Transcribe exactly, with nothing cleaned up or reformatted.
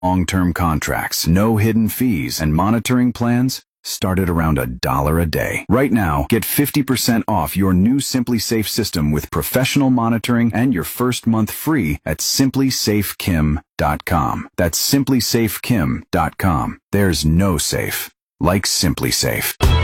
Long-term contracts, no hidden fees, and monitoring plans start at around a dollar a day. Right now, get fifty percent off your new SimpliSafe system with professional monitoring and your first month free at simply safe kim dot com. That's simply safe kim dot com. There's no safe like SimpliSafe.